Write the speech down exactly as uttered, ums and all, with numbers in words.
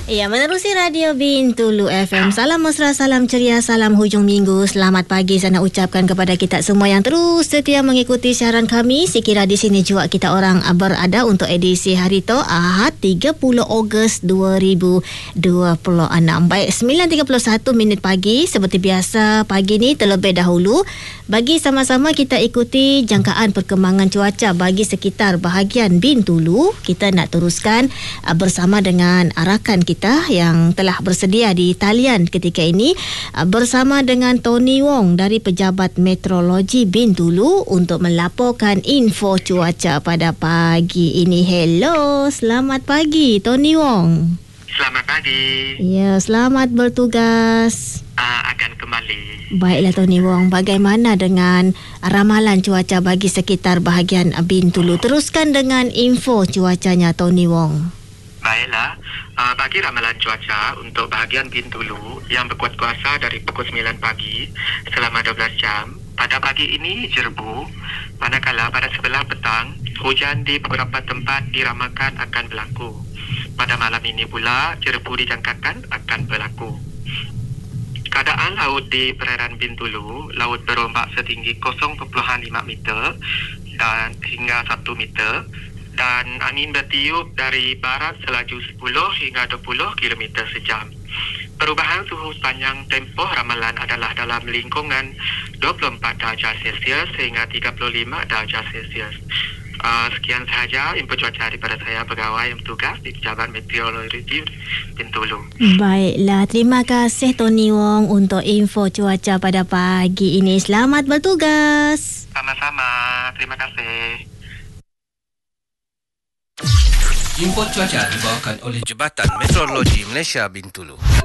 Ya, menerusi Radio Bintulu F M. Salam mesra, salam ceria, salam hujung minggu. Selamat pagi saya nak ucapkan kepada kita semua yang terus setia mengikuti siaran kami. Sekira di sini juga kita orang berada untuk edisi hari tu Ahad tiga puluh Ogos dua ribu dua puluh enam. Baik, sembilan tiga puluh satu minit pagi. Seperti biasa pagi ni terlebih dahulu bagi sama-sama kita ikuti jangkaan perkembangan cuaca bagi sekitar bahagian Bintulu. Kita nak teruskan uh, bersama dengan rakan kita yang telah bersedia di talian ketika ini uh, bersama dengan Tony Wong dari Pejabat Meteorologi Bintulu untuk melaporkan info cuaca pada pagi ini. Hello, selamat pagi Tony Wong. Selamat pagi. Ya, selamat bertugas. Uh, akan kembali. Baiklah Tony Wong, bagaimana dengan ramalan cuaca bagi sekitar bahagian Bintulu? Teruskan dengan info cuacanya Tony Wong. Baiklah, uh, bagi ramalan cuaca untuk bahagian Bintulu yang berkuat kuasa dari pukul sembilan pagi selama dua belas jam. Pada pagi ini jerbu, manakala pada sebelah petang hujan di beberapa tempat diramalkan akan berlaku. Pada malam ini pula jerbu dijangkakan akan berlaku. Keadaan laut di perairan Bintulu, laut berombak setinggi kosong perpuluhan lima meter dan hingga satu meter dan angin bertiup dari barat selaju sepuluh hingga dua puluh kilometer sejam. Perubahan suhu sepanjang tempoh ramalan adalah dalam lingkungan dua puluh empat darjah Celsius hingga tiga puluh lima darjah Celsius. Uh, sekian sahaja info cuaca daripada saya, pegawai yang bertugas di Pejabat Meteorologi Bintulu. Baiklah, terima kasih Tony Wong untuk info cuaca pada pagi ini. Selamat bertugas. Sama-sama, terima kasih. Info cuaca dibawakan oleh Jabatan Meteorologi Malaysia Bintulu.